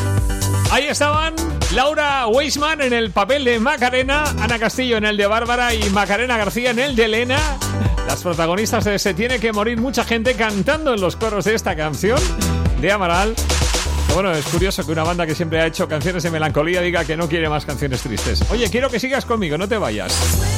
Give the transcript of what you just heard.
Ahí estaban Laura Weisman en el papel de Macarena, Ana Castillo en el de Bárbara y Macarena García en el de Elena. Las protagonistas de Se tiene que morir mucha gente cantando en los coros de esta canción de Amaral. Bueno, es curioso que una banda que siempre ha hecho canciones de melancolía diga que no quiere más canciones tristes. Oye, quiero que sigas conmigo, no te vayas.